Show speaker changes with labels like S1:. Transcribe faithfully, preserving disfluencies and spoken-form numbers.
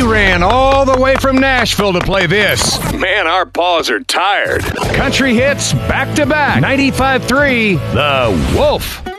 S1: ran all the way from Nashville to play this. Man, our paws are tired. Country hits back to back. ninety-five point three, The Wolf.